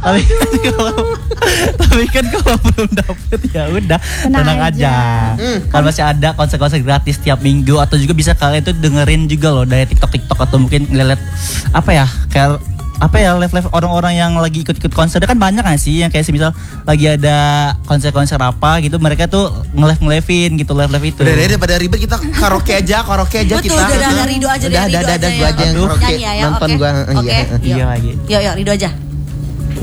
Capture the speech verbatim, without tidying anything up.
Tapi kan kalau tapi kan kalau belum dapet ya udah Tenang tenang, aja. aja. Hmm. Kan masih ada konser-konser gratis tiap minggu atau juga bisa kalian tuh dengerin juga loh dari TikTok TikTok atau mungkin ngeliat apa ya kayak apa ya live-live orang-orang yang lagi ikut-ikut konser kan banyak kan sih yang kayak misal lagi ada konser-konser apa gitu mereka tuh nge-live nge-livein gitu live-live itu. Udah deh daripada ribet kita karaoke aja, karaoke aja Betul, kita. udah, udah, Rido aja deh, Udah, Rido udah, aja udah, ya. gua aja yang Aduh. karaoke Nyanyi ya, nonton oke. gua. Oke. Iya. Iya lagi. Yuk, yuk, Rido aja.